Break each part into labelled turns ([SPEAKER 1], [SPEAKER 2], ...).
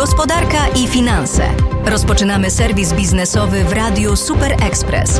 [SPEAKER 1] gospodarka i finanse. Rozpoczynamy serwis biznesowy w Radiu Super Express.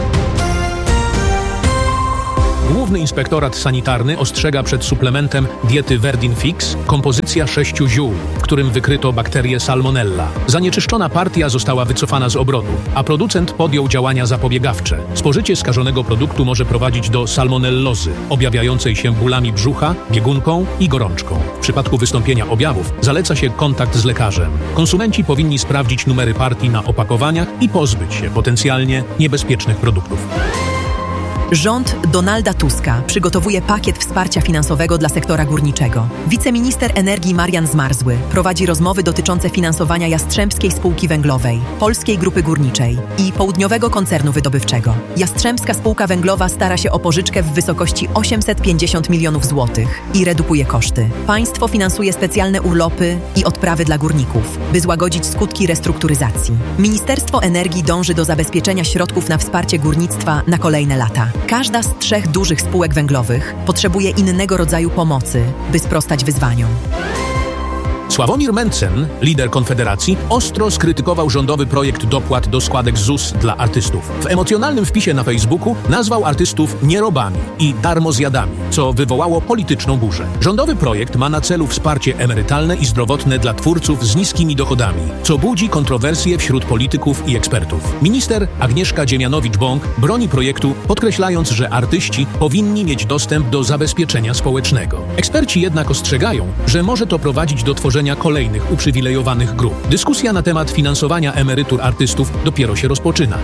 [SPEAKER 2] Główny Inspektorat Sanitarny ostrzega przed suplementem diety Verdin Fix kompozycja 6 ziół, w którym wykryto bakterię Salmonella. Zanieczyszczona partia została wycofana z obrotu, a producent podjął działania zapobiegawcze. Spożycie skażonego produktu może prowadzić do salmonellozy, objawiającej się bólami brzucha, biegunką i gorączką. W przypadku wystąpienia objawów zaleca się kontakt z lekarzem. Konsumenci powinni sprawdzić numery partii na opakowaniach i pozbyć się potencjalnie niebezpiecznych produktów.
[SPEAKER 3] Rząd Donalda Tuska przygotowuje pakiet wsparcia finansowego dla sektora górniczego. Wiceminister energii Marian Zmarzły prowadzi rozmowy dotyczące finansowania Jastrzębskiej Spółki Węglowej, Polskiej Grupy Górniczej i Południowego Koncernu Wydobywczego. Jastrzębska Spółka Węglowa stara się o pożyczkę w wysokości 850 milionów złotych i redukuje koszty. Państwo finansuje specjalne urlopy i odprawy dla górników, by złagodzić skutki restrukturyzacji. Ministerstwo Energii dąży do zabezpieczenia środków na wsparcie górnictwa na kolejne lata. Każda z 3 dużych spółek węglowych potrzebuje innego rodzaju pomocy, by sprostać wyzwaniom.
[SPEAKER 2] Sławomir Mencen, lider Konfederacji, ostro skrytykował rządowy projekt dopłat do składek ZUS dla artystów. W emocjonalnym wpisie na Facebooku nazwał artystów nierobami i darmozjadami, co wywołało polityczną burzę. Rządowy projekt ma na celu wsparcie emerytalne i zdrowotne dla twórców z niskimi dochodami, co budzi kontrowersje wśród polityków i ekspertów. Minister Agnieszka Dziemianowicz-Bąk broni projektu, podkreślając, że artyści powinni mieć dostęp do zabezpieczenia społecznego. Eksperci jednak ostrzegają, że może to prowadzić do tworzenia kolejnych uprzywilejowanych grup. Dyskusja na temat finansowania emerytur artystów dopiero się rozpoczyna.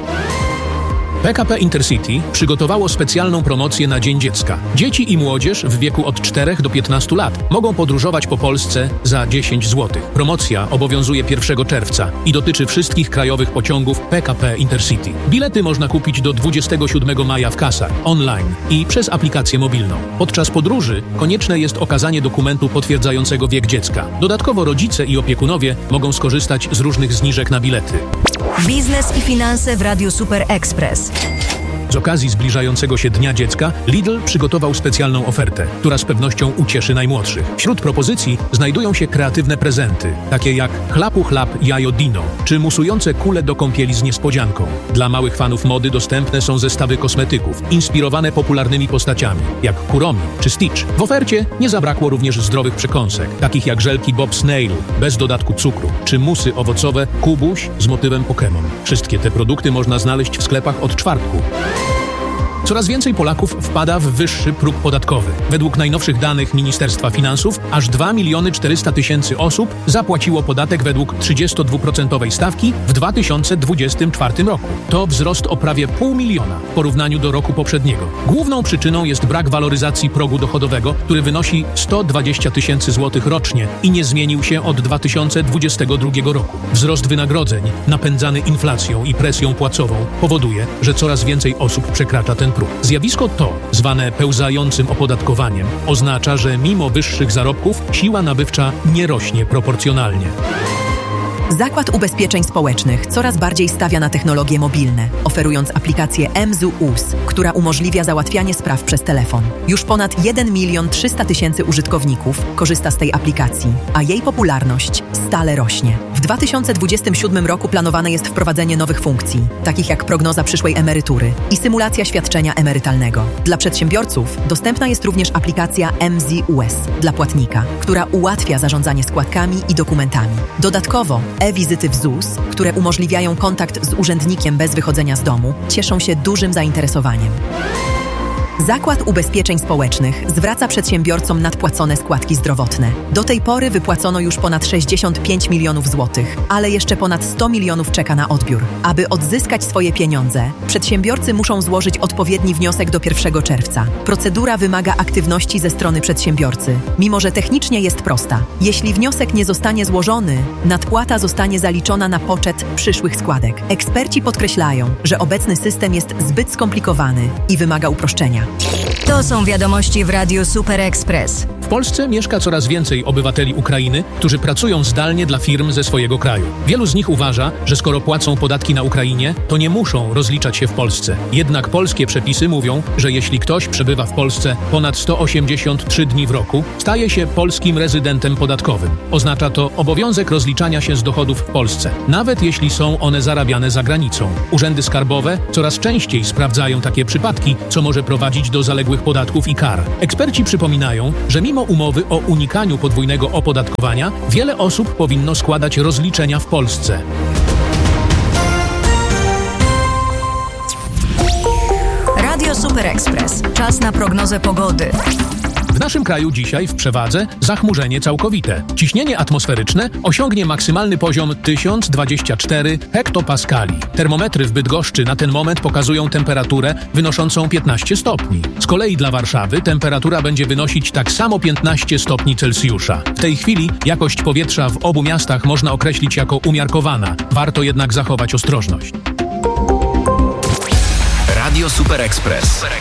[SPEAKER 2] PKP Intercity przygotowało specjalną promocję na Dzień Dziecka. Dzieci i młodzież w wieku od 4 do 15 lat mogą podróżować po Polsce za 10 zł. Promocja obowiązuje 1 czerwca i dotyczy wszystkich krajowych pociągów PKP Intercity. Bilety można kupić do 27 maja w kasach, online i przez aplikację mobilną. Podczas podróży konieczne jest okazanie dokumentu potwierdzającego wiek dziecka. Dodatkowo rodzice i opiekunowie mogą skorzystać z różnych zniżek na bilety.
[SPEAKER 1] Biznes i finanse w Radiu Super Express.
[SPEAKER 2] Z okazji zbliżającego się Dnia Dziecka Lidl przygotował specjalną ofertę, która z pewnością ucieszy najmłodszych. Wśród propozycji znajdują się kreatywne prezenty, takie jak chlapu chlap jajo Dino, czy musujące kule do kąpieli z niespodzianką. Dla małych fanów mody dostępne są zestawy kosmetyków, inspirowane popularnymi postaciami, jak Kuromi czy Stitch. W ofercie nie zabrakło również zdrowych przekąsek, takich jak żelki Bob Snail, bez dodatku cukru, czy musy owocowe Kubuś z motywem Pokémon. Wszystkie te produkty można znaleźć w sklepach od czwartku. Coraz więcej Polaków wpada w wyższy próg podatkowy. Według najnowszych danych Ministerstwa Finansów aż 2 400 000 osób zapłaciło podatek według 32% stawki w 2024 roku. To wzrost o prawie 500 000 w porównaniu do roku poprzedniego. Główną przyczyną jest brak waloryzacji progu dochodowego, który wynosi 120 000 złotych rocznie i nie zmienił się od 2022 roku. Wzrost wynagrodzeń, napędzany inflacją i presją płacową, powoduje, że coraz więcej osób przekracza ten próg. Zjawisko to, zwane pełzającym opodatkowaniem, oznacza, że mimo wyższych zarobków siła nabywcza nie rośnie proporcjonalnie.
[SPEAKER 3] Zakład Ubezpieczeń Społecznych coraz bardziej stawia na technologie mobilne, oferując aplikację mZUS, która umożliwia załatwianie spraw przez telefon. Już ponad 1 300 000 użytkowników korzysta z tej aplikacji, a jej popularność stale rośnie. W 2027 roku planowane jest wprowadzenie nowych funkcji, takich jak prognoza przyszłej emerytury i symulacja świadczenia emerytalnego. Dla przedsiębiorców dostępna jest również aplikacja mZUS dla płatnika, która ułatwia zarządzanie składkami i dokumentami. Dodatkowo e-wizyty w ZUS, które umożliwiają kontakt z urzędnikiem bez wychodzenia z domu, cieszą się dużym zainteresowaniem. Zakład Ubezpieczeń Społecznych zwraca przedsiębiorcom nadpłacone składki zdrowotne. Do tej pory wypłacono już ponad 65 milionów złotych, ale jeszcze ponad 100 milionów czeka na odbiór. Aby odzyskać swoje pieniądze, przedsiębiorcy muszą złożyć odpowiedni wniosek do 1 czerwca. Procedura wymaga aktywności ze strony przedsiębiorcy, mimo że technicznie jest prosta. Jeśli wniosek nie zostanie złożony, nadpłata zostanie zaliczona na poczet przyszłych składek. Eksperci podkreślają, że obecny system jest zbyt skomplikowany i wymaga uproszczenia.
[SPEAKER 1] To są wiadomości w Radiu Super Express.
[SPEAKER 2] Polsce mieszka coraz więcej obywateli Ukrainy, którzy pracują zdalnie dla firm ze swojego kraju. Wielu z nich uważa, że skoro płacą podatki na Ukrainie, to nie muszą rozliczać się w Polsce. Jednak polskie przepisy mówią, że jeśli ktoś przebywa w Polsce ponad 183 dni w roku, staje się polskim rezydentem podatkowym. Oznacza to obowiązek rozliczania się z dochodów w Polsce, nawet jeśli są one zarabiane za granicą. Urzędy skarbowe coraz częściej sprawdzają takie przypadki, co może prowadzić do zaległych podatków i kar. Eksperci przypominają, że mimo umowy o unikaniu podwójnego opodatkowania, wiele osób powinno składać rozliczenia w Polsce.
[SPEAKER 1] Radio Super Express. Czas na prognozę pogody.
[SPEAKER 2] W naszym kraju dzisiaj w przewadze zachmurzenie całkowite. Ciśnienie atmosferyczne osiągnie maksymalny poziom 1024 hektopaskali. Termometry w Bydgoszczy na ten moment pokazują temperaturę wynoszącą 15 stopni. Z kolei dla Warszawy temperatura będzie wynosić tak samo 15 stopni Celsjusza. W tej chwili jakość powietrza w obu miastach można określić jako umiarkowana. Warto jednak zachować ostrożność.
[SPEAKER 4] Radio Super Express.